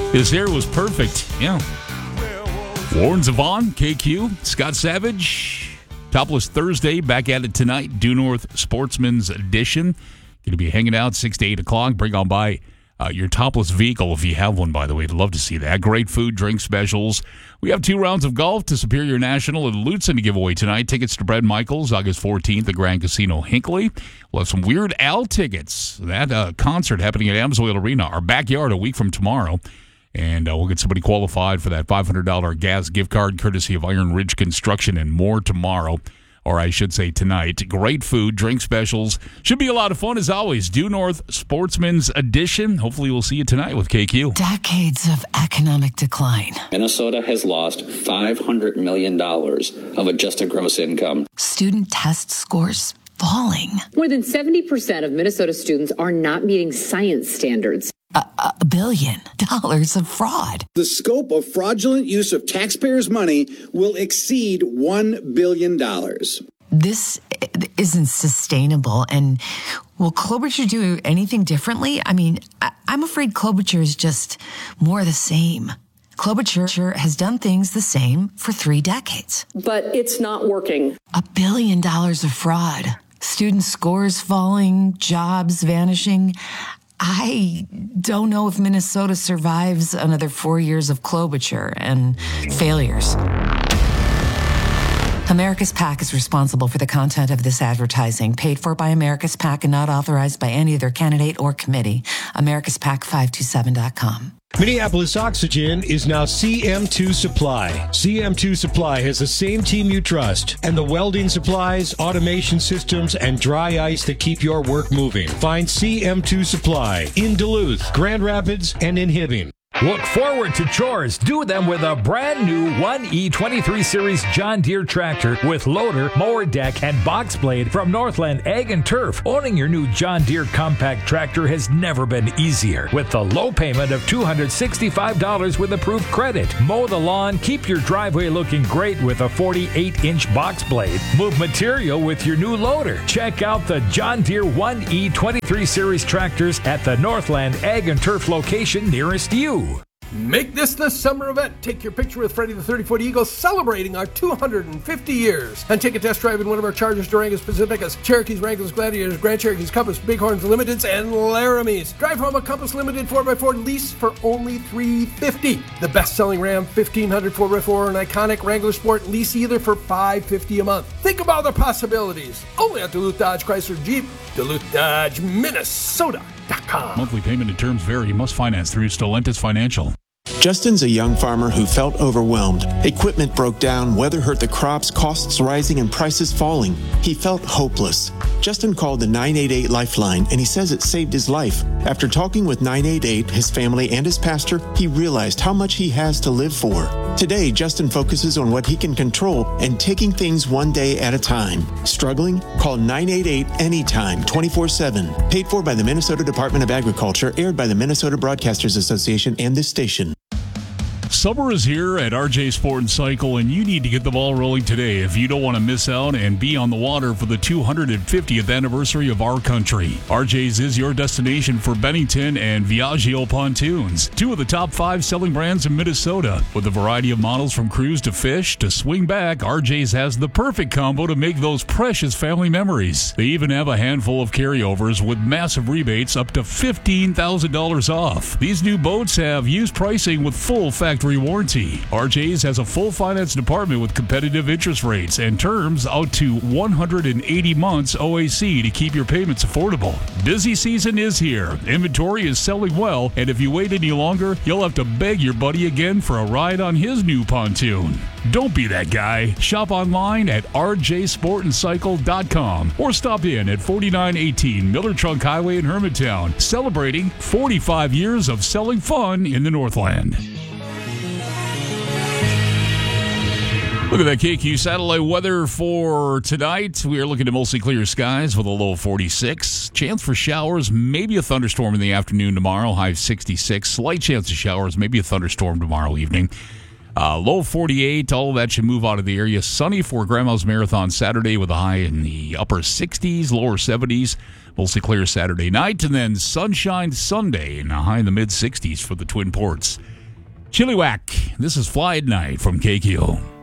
His hair was perfect. Yeah. Warren Zevon, KQ, Scott Savage. Topless Thursday, back at it tonight. Due North Sportsman's Edition. Going to be hanging out 6 to 8 o'clock. Bring on by your topless vehicle if you have one, by the way. I'd love to see that. Great food, drink specials. We have 2 rounds of golf to Superior National and Lutsen to give away tonight. Tickets to Brad Michaels, August 14th at Grand Casino Hinckley. We'll have some Weird Al tickets. That concert happening at Amsoil Arena, our backyard, a week from tomorrow. And we'll get somebody qualified for that $500 gas gift card courtesy of Iron Ridge Construction and more tomorrow. Or I should say tonight. Great food, drink specials. Should be a lot of fun as always. Due North Sportsman's Edition. Hopefully we'll see you tonight with KQ. Decades of economic decline. Minnesota has lost $500 million of adjusted gross income. Student test scores falling. More than 70% of Minnesota students are not meeting science standards. $1 billion of fraud. The scope of fraudulent use of taxpayers' money will exceed $1 billion. This isn't sustainable. And will Klobuchar do anything differently? I mean, I'm afraid Klobuchar is just more of the same. Klobuchar has done things the same for 3 decades. But it's not working. $1 billion of fraud. Student scores falling, jobs vanishing. I don't know if Minnesota survives another 4 years of Klobuchar and failures. America's PAC is responsible for the content of this advertising, paid for by America's PAC and not authorized by any other candidate or committee. AmericasPAC527.com. Minneapolis Oxygen is now CM2 Supply. CM2 Supply has the same team you trust and the welding supplies, automation systems, and dry ice that keep your work moving. Find CM2 Supply in Duluth, Grand Rapids, and in Hibbing. Look forward to chores. Do them with a brand new 1E23 Series John Deere tractor with loader, mower deck, and box blade from Northland Ag and Turf. Owning your new John Deere compact tractor has never been easier. With the low payment of $265 with approved credit. Mow the lawn, keep your driveway looking great with a 48-inch box blade. Move material with your new loader. Check out the John Deere 1E23 Series tractors at the Northland Ag and Turf location nearest you. Make this the summer event. Take your picture with Freddie the 30-foot Eagle celebrating our 250 years. And take a test drive in one of our Chargers, Durangos, Pacificas, Cherokees, Wranglers, Gladiators, Grand Cherokees, Compass, Bighorns, Limiteds, and Laramies. Drive home a Compass Limited 4x4 lease for only $350. The best-selling Ram 1500 4x4 and iconic Wrangler Sport lease either for $550 a month. Think of all the possibilities. Only at Duluth Dodge Chrysler Jeep. Duluth Dodge, Minnesota.com. Monthly payment and terms vary. You must finance through Stellantis Financial. Justin's a young farmer who felt overwhelmed. Equipment broke down, weather hurt the crops, costs rising, and prices falling. He felt hopeless. Justin called the 988 Lifeline, and he says it saved his life. After talking with 988, his family, and his pastor, he realized how much he has to live for. Today, Justin focuses on what he can control and taking things one day at a time. Struggling? Call 988 anytime, 24/7. Paid for by the Minnesota Department of Agriculture, aired by the Minnesota Broadcasters Association and this station. Summer is here at RJ Sport & Cycle, and you need to get the ball rolling today if you don't want to miss out and be on the water for the 250th anniversary of our country. RJ's is your destination for Bennington and Viaggio pontoons, 2 of the top 5 selling brands in Minnesota. With a variety of models from cruise to fish to swing back, RJ's has the perfect combo to make those precious family memories. They even have a handful of carryovers with massive rebates up to $15,000 off. These new boats have used pricing with full factory warranty. RJ's has a full finance department with competitive interest rates and terms out to 180 months OAC to keep your payments affordable. Busy season is here. Inventory is selling well, and if you wait any longer, you'll have to beg your buddy again for a ride on his new pontoon. Don't be that guy. Shop online at rjsportandcycle.com or stop in at 4918 Miller Trunk Highway in Hermantown, celebrating 45 years of selling fun in the Northland. Look at that KQ satellite weather for tonight. We are looking at mostly clear skies with a low of 46. Chance for showers, maybe a thunderstorm in the afternoon tomorrow, high of 66. Slight chance of showers, maybe a thunderstorm tomorrow evening. Low 48, all of that should move out of the area. Sunny for Grandma's Marathon Saturday with a high in the upper 60s, lower 70s. Mostly clear Saturday night, and then sunshine Sunday and a high in the mid-60s for the Twin Ports. Chilliwack, this is Fly at Night from KQO.